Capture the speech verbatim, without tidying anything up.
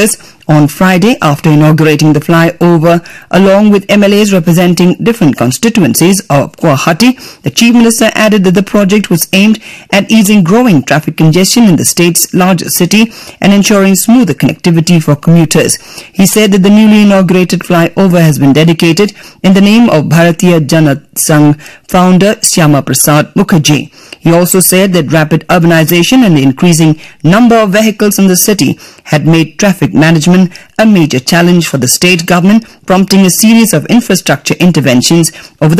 commuters on Friday after inaugurating the flyover along with M L As representing different constituencies of Guwahati. The Chief Minister added that the project was aimed at easing growing traffic congestion in the state's largest city and ensuring smoother connectivity for commuters. He said that the newly inaugurated flyover has been dedicated in the name of Bharatiya Janata Sangh founder Shyama Prasad Mukherjee. He also said that rapid urbanization and the increasing number of vehicles in the city had made traffic management a major challenge for the state government, prompting a series of infrastructure interventions over the